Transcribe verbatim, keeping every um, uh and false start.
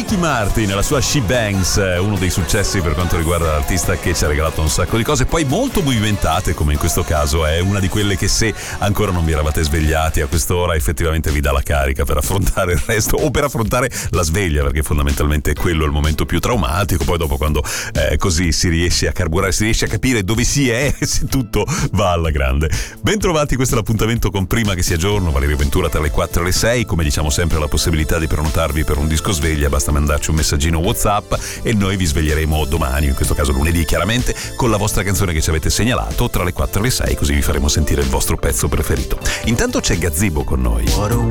Ricky Martin, la sua She Bangs, uno dei successi per quanto riguarda l'artista che ci ha regalato un sacco di cose, poi molto movimentate, come in questo caso è una di quelle che se ancora non vi eravate svegliati a quest'ora effettivamente vi dà la carica per affrontare il resto o per affrontare la sveglia, perché fondamentalmente quello è il momento più traumatico. Poi dopo, quando eh, così si riesce a carburare, si riesce a capire dove si è, se tutto va alla grande. Bentrovati, questo è l'appuntamento con Prima che sia giorno, Valerio Ventura tra le quattro e le sei. Come diciamo sempre, la possibilità di prenotarvi per un disco sveglia, basta mandarci un messaggino WhatsApp e noi vi sveglieremo domani, in questo caso lunedì chiaramente, con la vostra canzone che ci avete segnalato tra le quattro e le sei, così vi faremo sentire il vostro pezzo preferito. Intanto c'è Gazebo con noi.